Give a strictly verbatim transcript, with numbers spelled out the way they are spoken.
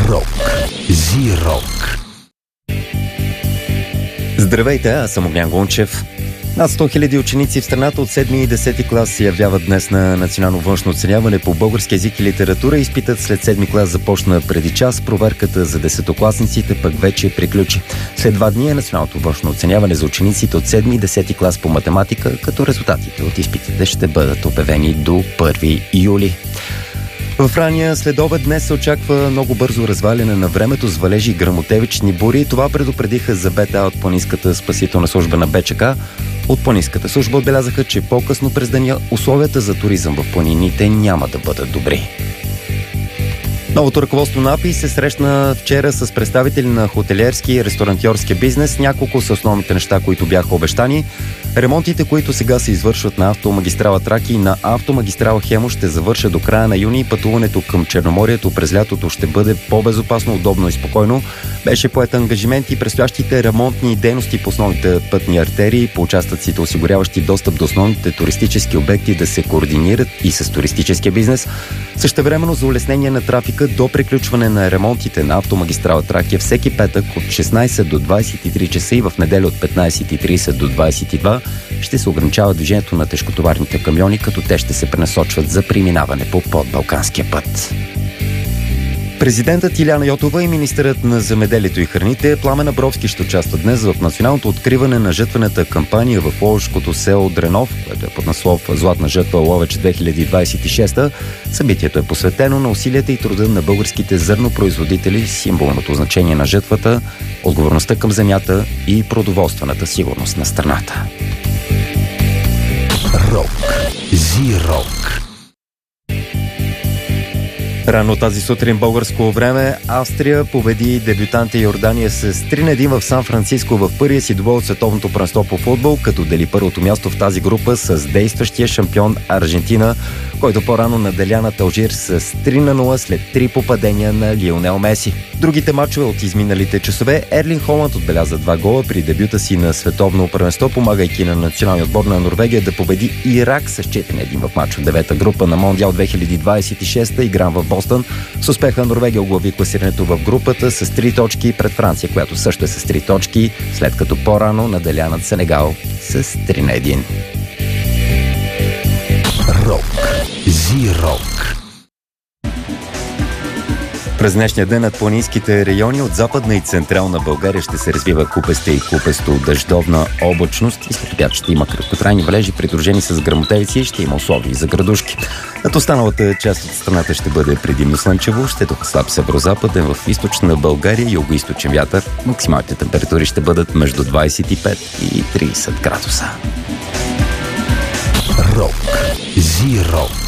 Рок. Зи-рок. Здравейте, аз съм Огнян Гончев. Над сто хиляди ученици в страната от седми и десети клас се явяват днес на национално външно оценяване по български език и литература. Изпитът след седми клас започна преди час. Проверката за десетокласниците пък вече приключи. След два дни е националното външно оценяване за учениците от седми и десети клас по математика, като резултатите от изпитите ще бъдат обявени до първи юли. В ранния следобед днес се очаква много бързо разваляне на времето с валежи и гръмотевични бури. Това предупредиха за БТА от планинската спасителна служба на БЧК. От планинската служба отбелязаха, че по-късно през деня условията за туризъм в планините няма да бъдат добри. Новото ръководство на АПИ се срещна вчера с представители на хотелиерски и ресторантьорския бизнес. Няколко са основните неща, които бяха обещани. Ремонтите, които сега се извършват на автомагистрала Траки и на автомагистрала Хемус, ще завършат до края на юни. Пътуването към Черноморието през лятото ще бъде по-безопасно, удобно и спокойно. Беше поет ангажимент и предстоящите ремонтни дейности по основните пътни артерии, по участъците, осигуряващи достъп до основните туристически обекти, да се координират и с туристическия бизнес. Същевременно за улеснение на трафика до приключване на ремонтите на автомагистрала Тракия всеки петък от шестнайсет до двайсет и три часа и в неделя от петнайсет и трийсет до двайсет и два ще се ограничава движението на тежкотоварните камиони, като те ще се пренасочват за преминаване по подбалканския път. Президентът Илияна Йотова и министърът на земеделието и храните Пламен Абровски ще участват днес в националното откриване на жътвената кампания в ловешкото село Дренов, което е под наслов Златна жътва Ловеч две хиляди двайсет и шеста. Събитието е посветено на усилията и труда на българските зърнопроизводители, символното значение на жътвата, отговорността към земята и продоволствената сигурност на страната. Рок. Зи-рок. Рано тази сутрин българско време Австрия победи дебютанта Йордания с три на един в Сан-Франциско в първия си двубой от световното първенство по футбол, като дели първото място в тази група с действащия шампион Аржентина, който по-рано наделя на Алжир с три на нула след три попадения на Лионел Меси. Другите мачове от изминалите часове Ерлинг Холанд отбеляза два гола при дебюта си на световно първенство, помагайки на националния отбор на Норвегия да победи Ирак с четири на един в мач от девета група на Мондиал две хиляди двайсет и шеста, игран в Бостън. С успеха Норвегия оглави класирането в групата с три точки пред Франция, която също е с три точки, след като по-рано наделя над Сенегал с три на един. Рок. Зи-рок. През днешния ден над планинските райони от Западна и Централна България ще се развива купеста и купесто-дъждовна облачност и след обяд ще има краткотрайни валежи, придружени с гръмотевици и ще има условия за градушки. Над останалата част от страната ще бъде предимно слънчево, ще духа слаб северозападен, в източна България и югоизточен вятър. Максималните температури ще бъдат между двайсет и пет и трийсет градуса. Рок. Зи-рок.